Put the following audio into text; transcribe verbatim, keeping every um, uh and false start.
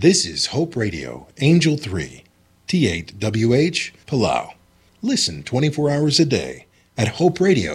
This is Hope Radio, Angel three, T eight W H, Palau. Listen twenty-four hours a day at hope radio